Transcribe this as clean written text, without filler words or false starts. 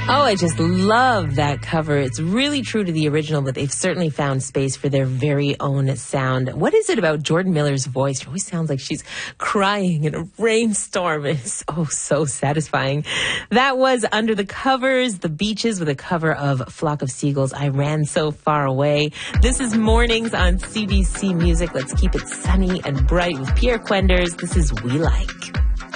Oh, I just love that cover. It's really true to the original, but they've certainly found space for their very own sound. What is it about Jordan Miller's voice? She always sounds like she's crying in a rainstorm. It's so satisfying. That was Under the Covers, The Beaches, with a cover of Flock of Seagulls, I Ran So Far Away. This is Mornings on CBC Music. Let's keep it sunny and bright with Pierre Quenders. This is We Like.